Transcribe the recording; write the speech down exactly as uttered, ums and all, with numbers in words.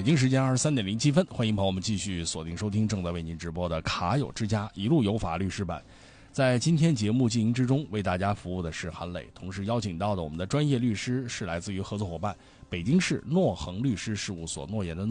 京时间二十三点零七分，欢迎朋友们继续锁定收听正在为您直播的卡友之家一路有法律师版。在今天节目进行之中，为大家服务的是韩磊，同时邀请到的我们的专业律师是来自于合作伙伴北京市诺恒律师事务所，诺言的诺。